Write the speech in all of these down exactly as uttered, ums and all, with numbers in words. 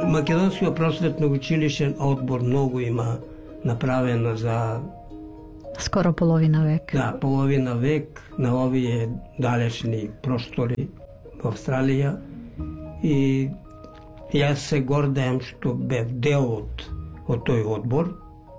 Македонскиот просветно-училишен одбор многу има направено за скоро половина век. Да, половина век на овие далечни простори во Австралија и јас се гордеам што бев дел од, од тој одбор.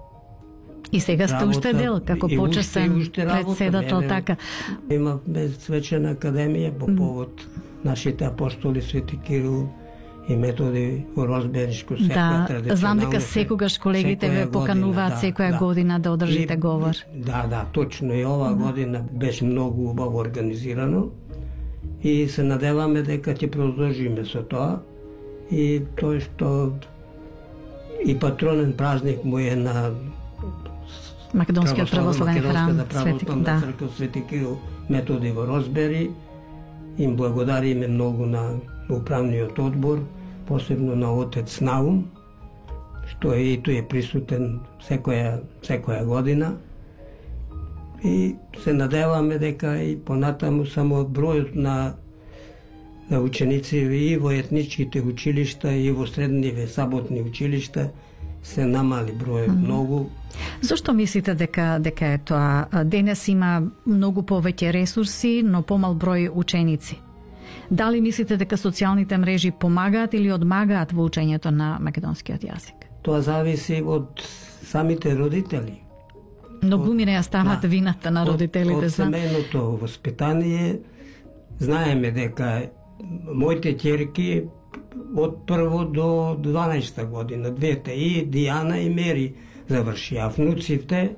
И сега сте уште дел, како почесен председател, така. Имавме свечена академија по повод нашите апостоли Свети Кирил и Методи во Розберишко секоја да, традиционално. Да, знам дека секогаш колегите ве покануваат секоја да, година да одржите и, говор. Да, да, точно. И ова да. година беше многу убаво организирано и се надеваме дека ќе продолжиме со тоа. И тој што и патронен празник му е на Македонскиот православен храм Свети да. Црква Свети Кирил Методи во Розбери. Им благодариме многу на управниот одбор, посебно на отец Наум, што е и тој е присутен секоја, секоја година. И се надеваме дека и понатаму само бројот на, на ученици и во етничките училишта и во средниве саботни училишта се намали бројот mm -hmm. многу. Зошто мислите дека дека е тоа? Денес има многу повеќе ресурси, но помал број ученици. Дали мислите дека социјалните мрежи помагаат или одмагаат во учењето на македонскиот јазик? Тоа зависи од самите родители. Многу ми не ја стават да, вината на родителите. Од, од семејното воспитание знаеме дека моите ќерки од прво до дванаесета година, двете, и Дијана и Мери завршија. Внуците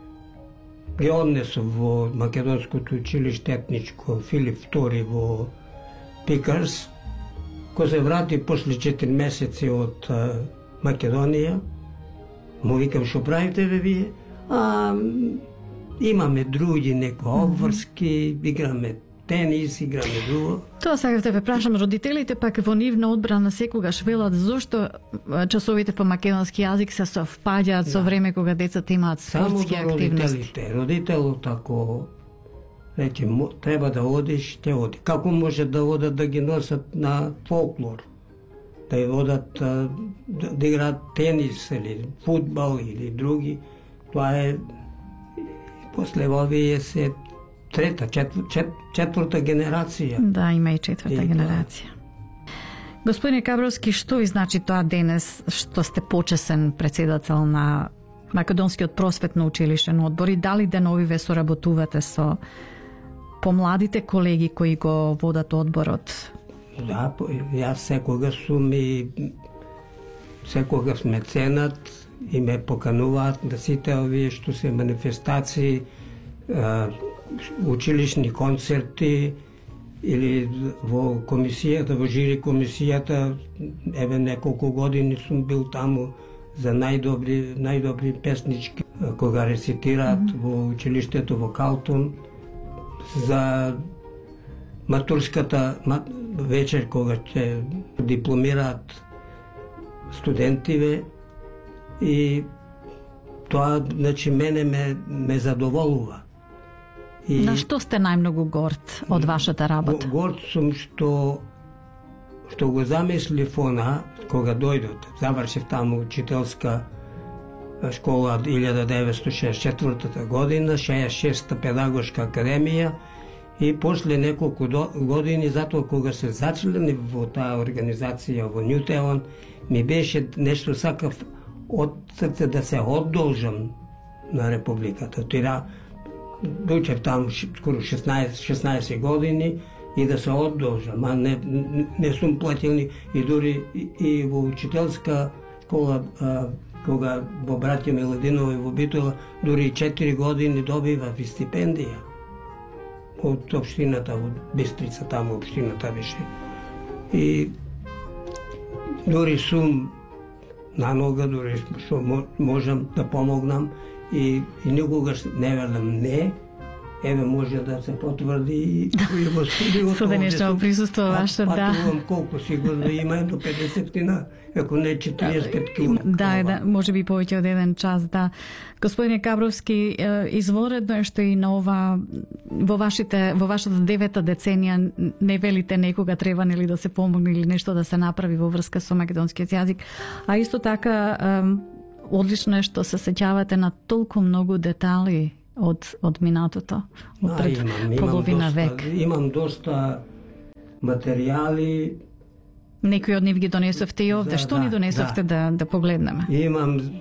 ги однесов во Македонското училиште етничко Филип втори во Пикарс, кој се врати после четири месеци од а, Македонија. Му викам, што правите ве вие? А, имаме други некои обврски, играме тенис, играме друго. Тоа сега да ве прашам, родителите пак во нивна одбрана секогаш велат зошто часовите по македонски јазик се совпаѓаат да. со време кога децата имаат спортски Само активности. Родителите, родителот ако рече треба да одиш, ќе оди. Како може да одат да ги носат на фолклор? Да ја одат да, да играат тенис или фудбал или други. Тоа е после овие се трета, четвр, чет, четврта генерација. Да, има и четврта и генерација. Господине Кабровски, што ви значи тоа денес што сте почесен председател на Македонскиот просветно училишен одбор и дали деновиве соработувате со помладите колеги кои го водат одборот? Да, јас секогаш сум и секогаш ме ценат и ме покануваат на сите овие што се манифестации, училишни концерти или во комисијата, во жири комисијата, еве неколку години сум бил таму за најдобри најдобри песнички кога рецитираат mm -hmm. во училиштето во Калтон, за матурската вечер кога ќе дипломираат студентиве и тоа значи мене ме, ме задоволува. И на што сте најмногу горд од вашата работа? Горд сум што што го замислив она кога дојдов, завршив таму учителска школа илјада деветстотини шеесет и четврта година, шеесет и шеста педагошка академија и после неколку години, затоа кога се зачленив во таа организација во Нјутеон, ми беше нешто сакав од срце да се одолжам на Републиката. Тоа дојчев таму скоро шеснаесет години и да се одолжам, а не, не сум платил ни и дури и, и во учителска школа, а, кога во браќа Миладинови во Битола, дури и четири години добивав и стипендија од општината, од Бистрица, таму општината беше. И дури сум на нога, дури што можам да помогнам и, и никогаш не велам не, еве може да се потврди и во студиото. Со денешно присуство ваше, да. Патувам колку сигурно има едно педесетина, ако не четиридесет и пет километра. Да, да, може би повеќе од еден час, да. Господине Кабровски, изворедно е што и на ова во вашите во вашата девета деценија не велите некога треба нели да се помогне или нешто да се направи во врска со македонскиот јазик, а исто така одлично е што се сеќавате на толку многу детали од од минатото, од пред а, имам, половина имам век. Доста, имам доста материјали. Некои од нив ги донесовте и овде. Да, што да, ни донесовте да. да да погледнеме? Имам е,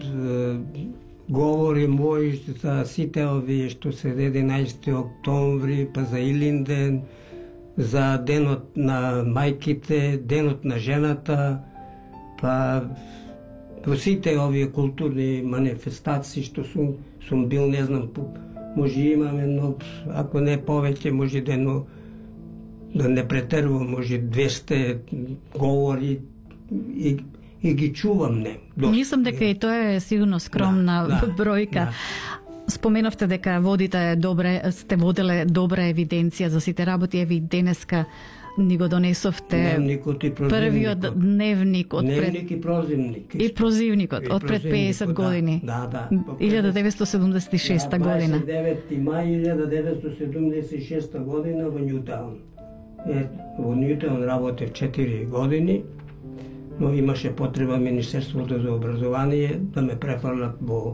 говори мои за сите овие што се единаесети октомври, па за Илинден, за денот на мајките, денот на жената, па во сите овие културни манифестации што сум, сум бил, не знам, може имаме, но ако не повеќе, може да, но, да не претерувам, може двесте говори и, и ги чувам не. Доста. Мислам дека и тоа е сигурно скромна да, да, бројка. Да. Споменавте дека водите добре, сте воделе добра евиденција за сите работи, еви и денеска ни го донесовте првиот дневник од пред... Дневник и прозивник. И прозивникот од пред педесет години. Да, да. илјада деветстотини седумдесет и шеста година. дваесет и девети мај илјада деветстотини седумдесет и шеста година во Њутаун. Е, во Њутаун работев четири години, но имаше потреба Министерството за образование да ме префрлат во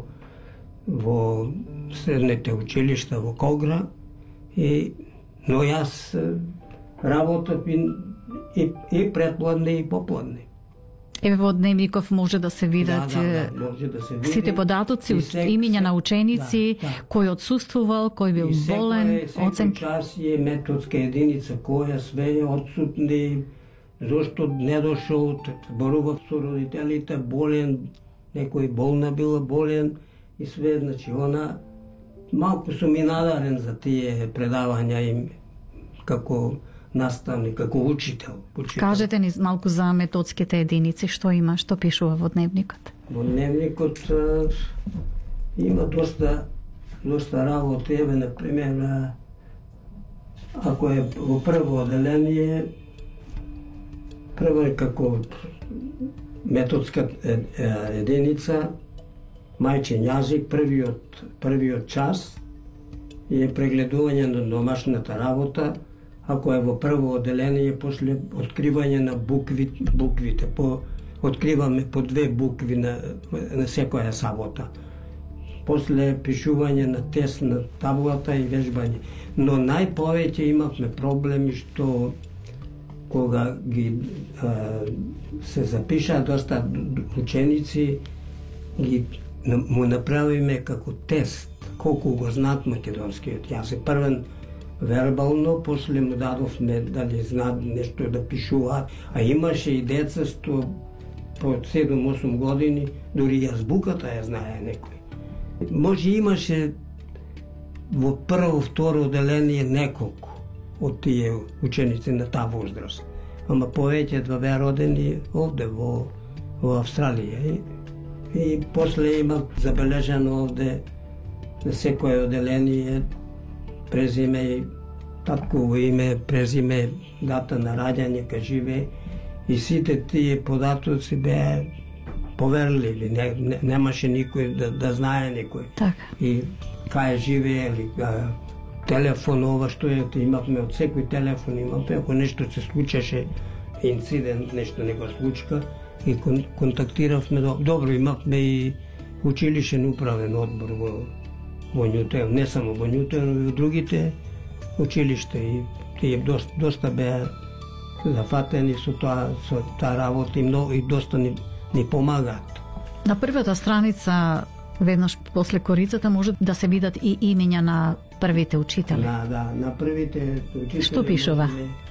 во средните училишта во Колгра, и но јас работев и, и, и предпладне и попладне. Еве во дневников може да се видат да, да, да, може да се види, сите податоци, имиња на ученици, да, да. Кој отсуствувал, кој бил и болен, секој, оценки. Секој час е методска единица, која све е отсутни, зошто не дошол, зборував со родителите, болен, некој болна била болен, и све, значи, она, малку сум и надарен за тие предавања им, како наставник, како учител. учител. Кажете ни малку за методските единици, што има, што пишува во дневникот? Во дневникот а, има доста, доста работи, еве, например, а, ако е во прво оделение, прво е како методска единица, мајчин јазик, првиот, првиот час е прегледување на домашната работа. Ако е во прво оделение, после откривање на букви, буквите, по, откриваме по две букви на, на секоја сабота. После пишување на тест на таблата и вежбање. Но најповеќе имавме проблеми што кога ги а, се запиша доста ученици, ги му направиме како тест колку го знаат македонскиот јазик. Првен вербално, после му дадовме дали знаат нешто да пишуваат, а имаше и деца што по седум-осум години дури и азбуката ја знае некој. Може имаше во прво, второ оделение неколку од тие ученици на таа возраст. Ама повеќето беа родени овде во, во Австралија. И, и после има забележано овде на секое оделение презиме и татково име, презиме, дата на раѓање, кај живее, и сите тие податоци беа поверливи, не, не, немаше никој да, да знае никој. Така. И кај живее, или а, телефон, ова што е, имавме од секој телефон, имавме, ако нешто се случеше, инцидент, нешто не го случка, и кон, контактиравме, добро, имавме и училишен управен одбор во во Њутаун, не само во Њутаун, но и во другите училишта, и тие доста, доста беа зафатени со тоа, со таа работа, и многу и доста ни, ни помагаат. На првата страница, веднаш после корицата, може да се видат и имиња на првите учители. Да, да, на првите учители. Што пишува?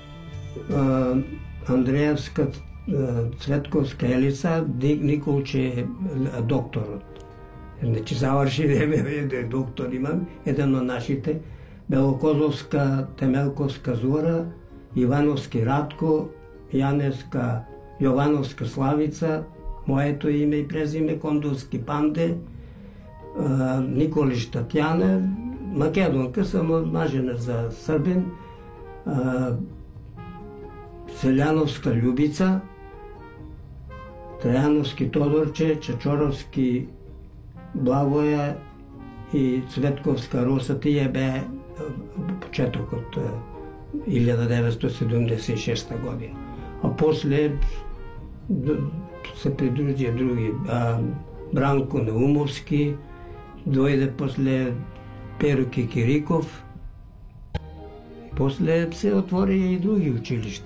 Андреевска Цветковска Елица, Николче докторот. Значи заврши, е доктор имам, еден од нашите, Белокозовска Темелковска Зора, Ивановски Радко, Јаневска Јовановска Славица, моето име и презиме, Кондовски Панде, Николиш Татјана, Македонка, само мажена за Србин, а, Селяновска Љубица, Трајановски Тодорче, Чачоровски Благоја и Цветковска Роса, тие бе почетокот илјада деветстотини седумдесет и шеста година. А после се придружија други. А, Бранко Наумовски, дојде после Перо Кикириков, и после се отвори и други училишта.